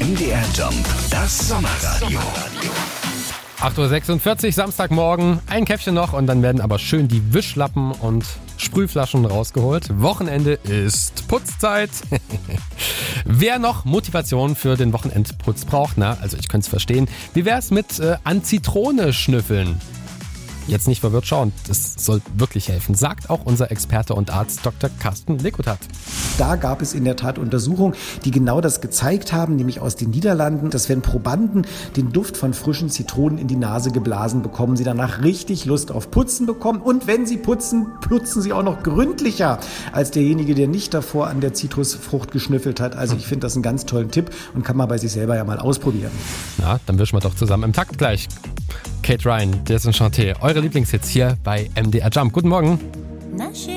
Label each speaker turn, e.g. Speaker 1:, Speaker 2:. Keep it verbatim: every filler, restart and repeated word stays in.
Speaker 1: M D R Jump, das Sommerradio.
Speaker 2: acht Uhr sechsundvierzig, Samstagmorgen, ein Käffchen noch und dann werden aber schön die Wischlappen und Sprühflaschen rausgeholt. Wochenende ist Putzzeit. Wer noch Motivation für den Wochenendputz braucht, na, also ich könnte es verstehen. Wie wär's mit äh, an Zitrone schnüffeln? Jetzt nicht verwirrt schauen, das soll wirklich helfen, sagt auch unser Experte und Arzt Doktor Carsten Lekutat.
Speaker 3: Da gab es in der Tat Untersuchungen, die genau das gezeigt haben, nämlich aus den Niederlanden, dass wenn Probanden den Duft von frischen Zitronen in die Nase geblasen bekommen, sie danach richtig Lust auf Putzen bekommen. Und wenn sie putzen, putzen sie auch noch gründlicher als derjenige, der nicht davor an der Zitrusfrucht geschnüffelt hat. Also ich finde das einen ganz tollen Tipp und kann man bei sich selber ja mal ausprobieren.
Speaker 2: Na, dann wischen wir doch zusammen im Takt gleich. Kate Ryan, Desenchanté, eure Lieblingshits hier bei M D R Jump. Guten Morgen.